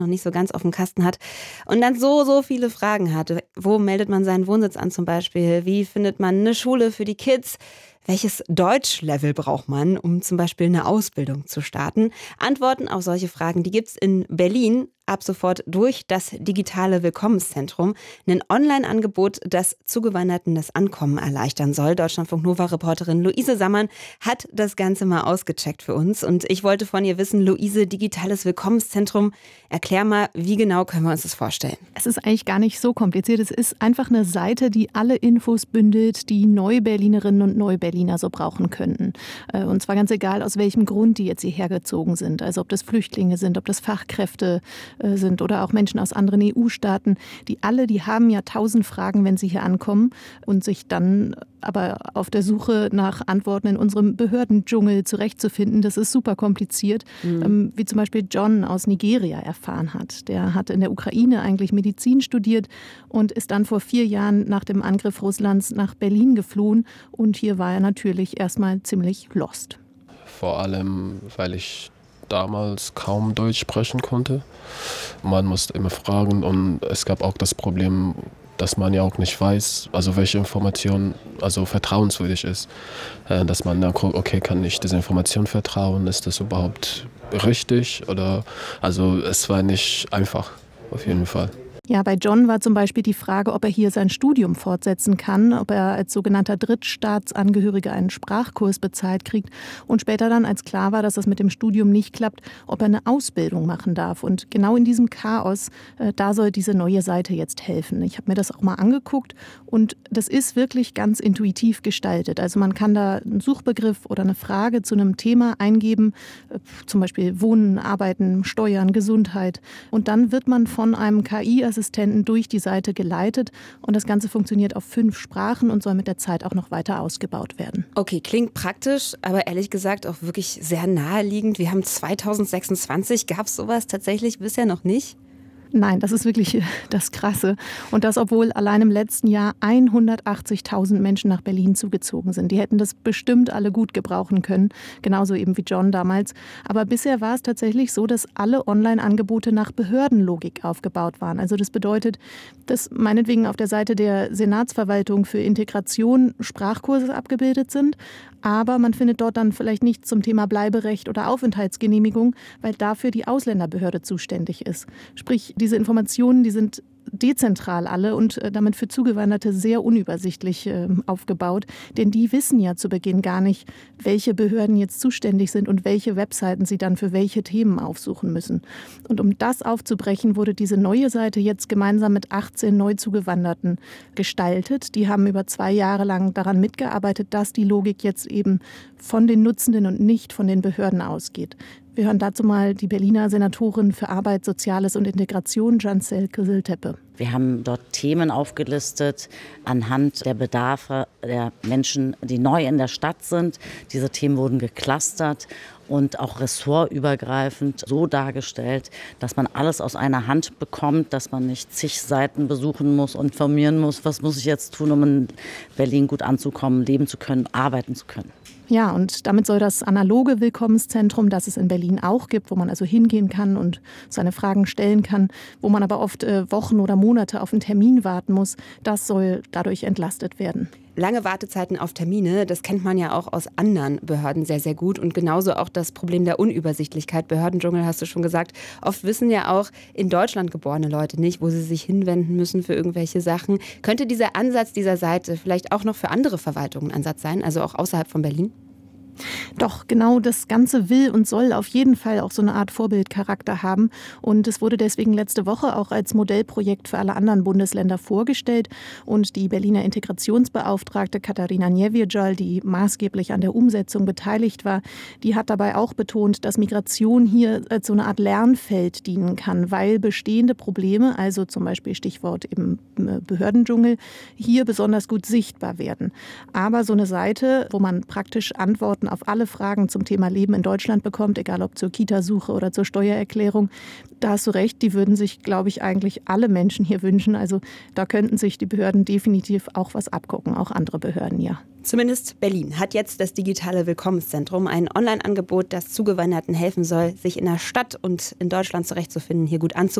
noch nicht so ganz auf dem Kasten hat und dann so viele Fragen hat. Wo meldet man seinen Wohnsitz an zum Beispiel? Wie findet man eine Schule für die Kids? Welches Deutschlevel braucht man, um zum Beispiel eine Ausbildung zu starten? Antworten auf solche Fragen, die gibt's in Berlin ab sofort durch das digitale Willkommenszentrum. Ein Online-Angebot, das Zugewanderten das Ankommen erleichtern soll. Deutschlandfunk-Nova-Reporterin Luise Sammann hat das Ganze mal ausgecheckt für uns. Und ich wollte von ihr wissen, Luise, digitales Willkommenszentrum, erklär mal, wie genau können wir uns das vorstellen? Es ist eigentlich gar nicht so kompliziert. Es ist einfach eine Seite, die alle Infos bündelt, die Neuberlinerinnen und Neuberliner so brauchen könnten. Und zwar ganz egal, aus welchem Grund die jetzt hierher gezogen sind. Also ob das Flüchtlinge sind, ob das Fachkräfte sind oder auch Menschen aus anderen EU-Staaten. Die haben ja 1000 Fragen, wenn sie hier ankommen und sich dann aber auf der Suche nach Antworten in unserem Behördendschungel zurechtzufinden. Das ist super kompliziert, wie zum Beispiel John aus Nigeria erfahren hat. Der hat in der Ukraine eigentlich Medizin studiert und ist dann vor 4 Jahren nach dem Angriff Russlands nach Berlin geflohen. Und hier war er natürlich erstmal ziemlich lost. Vor allem, weil ich damals kaum Deutsch sprechen konnte. Man musste immer fragen und es gab auch das Problem, dass man ja auch nicht weiß, also welche Information also vertrauenswürdig ist. Dass man dann guckt, okay, kann ich dieser Information vertrauen? Ist das überhaupt richtig? Oder also es war nicht einfach, auf jeden Fall. Ja, bei John war zum Beispiel die Frage, ob er hier sein Studium fortsetzen kann, ob er als sogenannter Drittstaatsangehöriger einen Sprachkurs bezahlt kriegt und später dann, als klar war, dass das mit dem Studium nicht klappt, ob er eine Ausbildung machen darf. Und genau in diesem Chaos, da soll diese neue Seite jetzt helfen. Ich habe mir das auch mal angeguckt und das ist wirklich ganz intuitiv gestaltet. Also man kann da einen Suchbegriff oder eine Frage zu einem Thema eingeben, zum Beispiel Wohnen, Arbeiten, Steuern, Gesundheit. Und dann wird man von einem KI-Assistenten durch die Seite geleitet und das Ganze funktioniert auf 5 Sprachen und soll mit der Zeit auch noch weiter ausgebaut werden. Okay, klingt praktisch, aber ehrlich gesagt auch wirklich sehr naheliegend. Wir haben 2026, gab es sowas tatsächlich bisher noch nicht? Nein, das ist wirklich das Krasse. Und das, obwohl allein im letzten Jahr 180.000 Menschen nach Berlin zugezogen sind. Die hätten das bestimmt alle gut gebrauchen können, genauso eben wie John damals. Aber bisher war es tatsächlich so, dass alle Online-Angebote nach Behördenlogik aufgebaut waren. Also das bedeutet, dass meinetwegen auf der Seite der Senatsverwaltung für Integration Sprachkurse abgebildet sind, aber man findet dort dann vielleicht nichts zum Thema Bleiberecht oder Aufenthaltsgenehmigung, weil dafür die Ausländerbehörde zuständig ist. Sprich, diese Informationen, die sind dezentral alle und damit für Zugewanderte sehr unübersichtlich aufgebaut. Denn die wissen ja zu Beginn gar nicht, welche Behörden jetzt zuständig sind und welche Webseiten sie dann für welche Themen aufsuchen müssen. Und um das aufzubrechen, wurde diese neue Seite jetzt gemeinsam mit 18 Neuzugewanderten gestaltet. Die haben über 2 Jahre lang daran mitgearbeitet, dass die Logik jetzt eben von den Nutzenden und nicht von den Behörden ausgeht. Wir hören dazu mal die Berliner Senatorin für Arbeit, Soziales und Integration, Cancel Kızıltepe. Wir haben dort Themen aufgelistet anhand der Bedarfe der Menschen, die neu in der Stadt sind. Diese Themen wurden geclustert und auch ressortübergreifend so dargestellt, dass man alles aus einer Hand bekommt, dass man nicht zig Seiten besuchen muss und informieren muss, was muss ich jetzt tun, um in Berlin gut anzukommen, leben zu können, arbeiten zu können. Ja, und damit soll das analoge Willkommenszentrum, das es in Berlin auch gibt, wo man also hingehen kann und seine Fragen stellen kann, wo man aber oft Wochen oder Monate auf einen Termin warten muss, das soll dadurch entlastet werden. Lange Wartezeiten auf Termine, das kennt man ja auch aus anderen Behörden sehr, sehr gut. Und genauso auch das Problem der Unübersichtlichkeit. Behördendschungel hast du schon gesagt. Oft wissen ja auch in Deutschland geborene Leute nicht, wo sie sich hinwenden müssen für irgendwelche Sachen. Könnte dieser Ansatz dieser Seite vielleicht auch noch für andere Verwaltungen ein Ansatz sein, also auch außerhalb von Berlin? Doch, genau das Ganze will und soll auf jeden Fall auch so eine Art Vorbildcharakter haben. Und es wurde deswegen letzte Woche auch als Modellprojekt für alle anderen Bundesländer vorgestellt. Und die Berliner Integrationsbeauftragte Katarina Niewiadżal, die maßgeblich an der Umsetzung beteiligt war, die hat dabei auch betont, dass Migration hier als so eine Art Lernfeld dienen kann, weil bestehende Probleme, also zum Beispiel Stichwort eben Behördendschungel, hier besonders gut sichtbar werden. Aber so eine Seite, wo man praktisch Antworten auf alle Fragen zum Thema Leben in Deutschland bekommt, egal ob zur Kitasuche oder zur Steuererklärung. Da hast du recht, die würden sich, glaube ich, eigentlich alle Menschen hier wünschen. Also da könnten sich die Behörden definitiv auch was abgucken, auch andere Behörden, ja. Zumindest Berlin hat jetzt das digitale Willkommenszentrum, ein Online-Angebot, das Zugewanderten helfen soll, sich in der Stadt und in Deutschland zurechtzufinden, hier gut anzukommen.